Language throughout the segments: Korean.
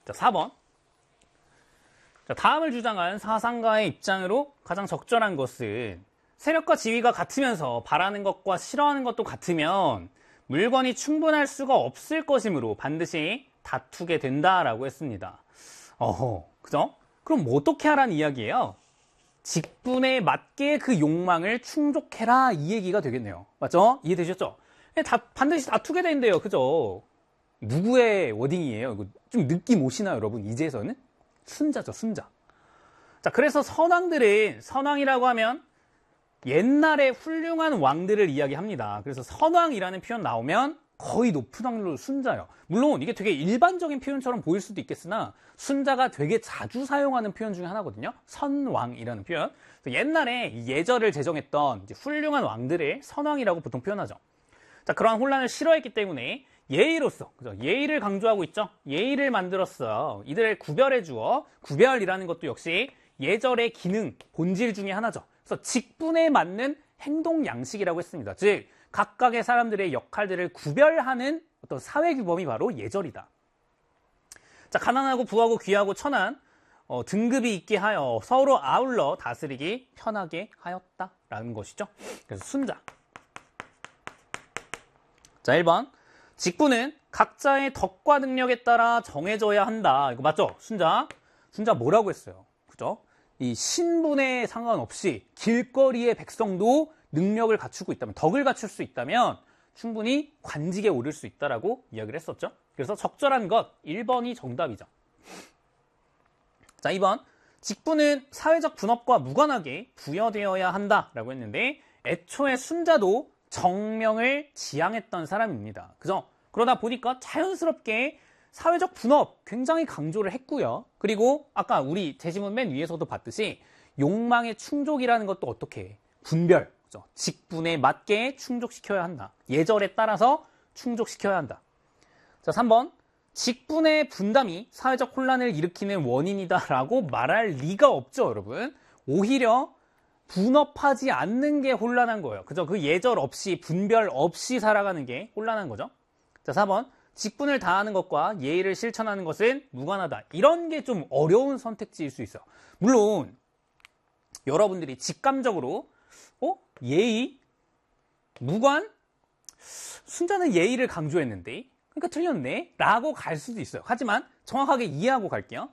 자, 4번. 자, 다음을 주장한 사상가의 입장으로 가장 적절한 것은 세력과 지위가 같으면서 바라는 것과 싫어하는 것도 같으면 물건이 충분할 수가 없을 것이므로 반드시 다투게 된다라고 했습니다. 그죠? 그럼 뭐 어떻게 하라는 이야기예요? 직분에 맞게 그 욕망을 충족해라 이 얘기가 되겠네요. 맞죠? 이해되셨죠? 반드시 다투게 된대요. 그죠? 누구의 워딩이에요? 이거 좀 느낌 오시나요, 여러분? 이제서는? 순자죠, 순자. 자, 그래서 선왕들은, 선왕이라고 하면 옛날에 훌륭한 왕들을 이야기합니다. 그래서 선왕이라는 표현 나오면 거의 높은 확률로 순자예요. 물론 이게 되게 일반적인 표현처럼 보일 수도 있겠으나 순자가 되게 자주 사용하는 표현 중에 하나거든요. 선왕이라는 표현. 옛날에 예절을 제정했던 이제 훌륭한 왕들을 선왕이라고 보통 표현하죠. 자, 그러한 혼란을 싫어했기 때문에 예의로서, 그죠? 예의를 강조하고 있죠. 예의를 만들었어요. 이들을 구별해 주어. 구별이라는 것도 역시 예절의 기능, 본질 중에 하나죠. 그래서 직분에 맞는 행동 양식이라고 했습니다. 즉, 각각의 사람들의 역할들을 구별하는 어떤 사회 규범이 바로 예절이다. 자, 가난하고 부하고 귀하고 천한 등급이 있게 하여 서로 아울러 다스리기 편하게 하였다라는 것이죠. 그래서 순자. 자, 1번. 직분은 각자의 덕과 능력에 따라 정해져야 한다. 이거 맞죠? 순자. 순자 뭐라고 했어요? 그죠? 이 신분에 상관없이 길거리의 백성도 능력을 갖추고 있다면, 덕을 갖출 수 있다면 충분히 관직에 오를 수 있다라고 이야기를 했었죠. 그래서 적절한 것 1번이 정답이죠. 자, 2번. 직분은 사회적 분업과 무관하게 부여되어야 한다라고 했는데 애초에 순자도 정명을 지향했던 사람입니다. 그죠? 그러다 보니까 자연스럽게 사회적 분업 굉장히 강조를 했고요. 그리고 아까 우리 제시문 맨 위에서도 봤듯이 욕망의 충족이라는 것도 어떻게 해? 분별, 그죠? 직분에 맞게 충족시켜야 한다. 예절에 따라서 충족시켜야 한다. 자, 3번. 직분의 분담이 사회적 혼란을 일으키는 원인이다라고 말할 리가 없죠, 여러분. 오히려 분업하지 않는 게 혼란한 거예요. 그죠? 그 예절 없이, 분별 없이 살아가는 게 혼란한 거죠. 자, 4번. 직분을 다하는 것과 예의를 실천하는 것은 무관하다. 이런 게 좀 어려운 선택지일 수 있어요. 물론 여러분들이 직감적으로 예의? 무관? 순자는 예의를 강조했는데 그러니까 틀렸네? 라고 갈 수도 있어요. 하지만 정확하게 이해하고 갈게요.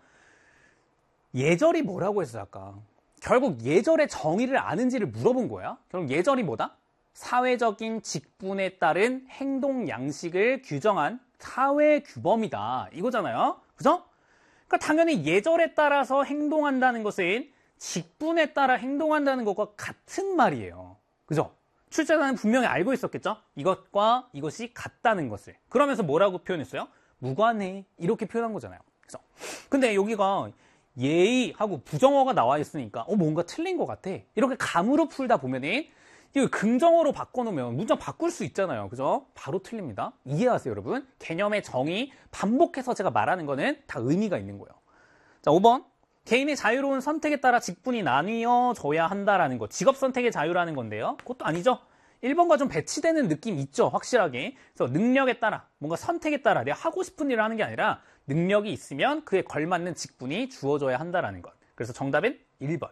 예절이 뭐라고 했어요, 아까? 결국 예절의 정의를 아는지를 물어본 거야. 결국 예절이 뭐다? 사회적인 직분에 따른 행동 양식을 규정한 사회 규범이다. 이거잖아요. 그죠? 그러니까 당연히 예절에 따라서 행동한다는 것은 직분에 따라 행동한다는 것과 같은 말이에요. 그죠? 출제자는 분명히 알고 있었겠죠? 이것과 이것이 같다는 것을. 그러면서 뭐라고 표현했어요? 무관해. 이렇게 표현한 거잖아요. 그죠? 근데 여기가 예의하고 부정어가 나와 있으니까 뭔가 틀린 것 같아. 이렇게 감으로 풀다 보면은 이거 긍정어로 바꿔놓으면 문장 바꿀 수 있잖아요. 그죠? 바로 틀립니다. 이해하세요, 여러분? 개념의 정의 반복해서 제가 말하는 거는 다 의미가 있는 거예요. 자, 5번. 개인의 자유로운 선택에 따라 직분이 나뉘어져야 한다라는 거. 직업 선택의 자유라는 건데요. 그것도 아니죠. 1번과 좀 배치되는 느낌 있죠, 확실하게. 그래서 능력에 따라, 뭔가 선택에 따라 내가 하고 싶은 일을 하는 게 아니라 능력이 있으면 그에 걸맞는 직분이 주어져야 한다라는 것. 그래서 정답은 1번.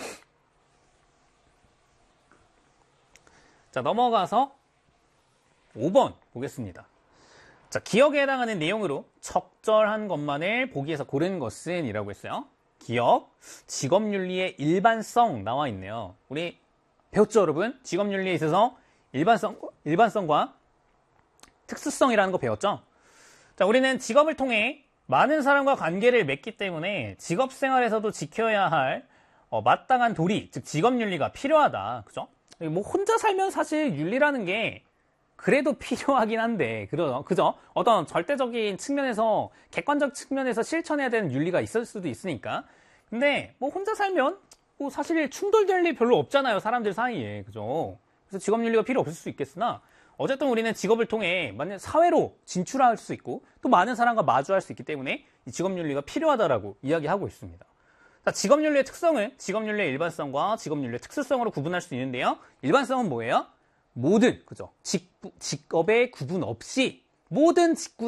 자, 넘어가서 5번 보겠습니다. 자, 기억에 해당하는 내용으로 적절한 것만을 보기에서 고르는 것은 이라고 했어요. 기억, 직업윤리의 일반성 나와 있네요. 우리 배웠죠, 여러분? 직업윤리에 있어서 일반성과 특수성이라는 거 배웠죠? 자, 우리는 직업을 통해 많은 사람과 관계를 맺기 때문에 직업 생활에서도 지켜야 할 마땅한 도리, 즉 직업윤리가 필요하다. 그죠? 뭐 혼자 살면 사실 윤리라는 게 그래도 필요하긴 한데, 그죠? 어떤 절대적인 측면에서, 객관적 측면에서 실천해야 되는 윤리가 있을 수도 있으니까. 근데 뭐 혼자 살면 뭐 사실 충돌될 일 별로 없잖아요, 사람들 사이에. 그죠? 그래서 직업윤리가 필요 없을 수 있겠으나 어쨌든 우리는 직업을 통해 사회로 진출할 수 있고 또 많은 사람과 마주할 수 있기 때문에 이 직업윤리가 필요하다라고 이야기하고 있습니다. 자, 직업윤리의 특성은 직업윤리의 일반성과 직업윤리의 특수성으로 구분할 수 있는데요. 일반성은 뭐예요? 모든, 그죠? 직업의 구분 없이 모든 직군